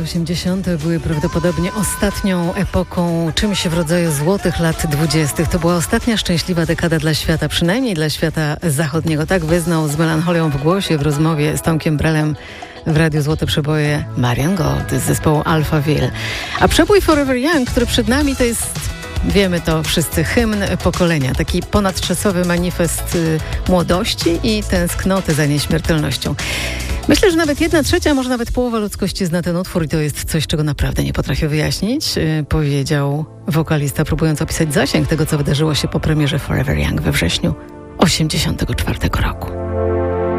Lata 80. były prawdopodobnie ostatnią epoką, czymś w rodzaju złotych lat 20. To była ostatnia szczęśliwa dekada dla świata, przynajmniej dla świata zachodniego. Tak wyznał z melancholią w głosie w rozmowie z Tomkiem Brelem w Radiu Złote Przeboje Marian Gold z zespołu Alphaville. A przebój Forever Young, który przed nami, to jest, wiemy to wszyscy, hymn pokolenia. Taki ponadczasowy manifest młodości i tęsknoty za nieśmiertelnością. Myślę, że nawet 1/3, może nawet połowa ludzkości zna ten utwór i to jest coś, czego naprawdę nie potrafię wyjaśnić, powiedział wokalista, próbując opisać zasięg tego, co wydarzyło się po premierze Forever Young we wrześniu 1984 roku.